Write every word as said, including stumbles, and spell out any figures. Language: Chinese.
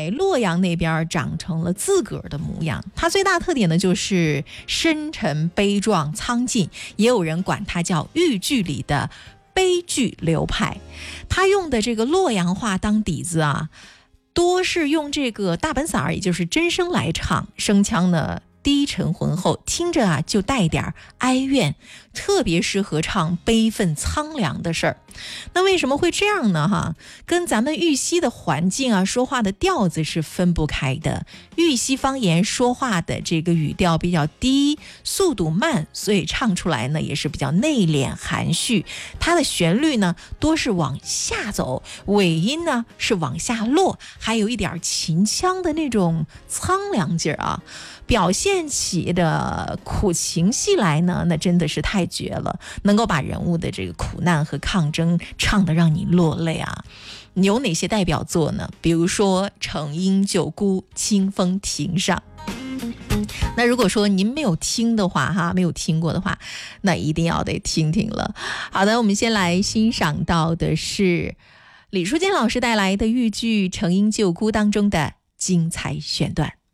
在洛阳那边长成了自个儿的模样。它最大特点呢就是深沉悲壮苍劲，也有人管它叫豫剧里的悲剧流派。他用的这个洛阳话当底子啊，多是用这个大本嗓儿，也就是真声来唱，声腔呢低沉浑厚，听着啊就带点哀怨，特别适合唱悲愤苍凉的事儿。那为什么会这样呢？哈，跟咱们豫西的环境啊，说话的调子是分不开的。豫西方言说话的这个语调比较低，速度慢，所以唱出来呢也是比较内敛含蓄。它的旋律呢多是往下走，尾音呢是往下落，还有一点秦腔的那种苍凉劲儿啊。表现起的苦情戏来呢，那真的是太绝了，能够把人物的这个苦难和抗争唱得让你落泪啊。有哪些代表作呢？比如说《成阴救孤》《清风亭上》。那如果说您没有听的话哈，没有听过的话，那一定要得听听了。好的，我们先来欣赏到的是李淑坚老师带来的豫剧《成阴救孤》当中的精彩选段。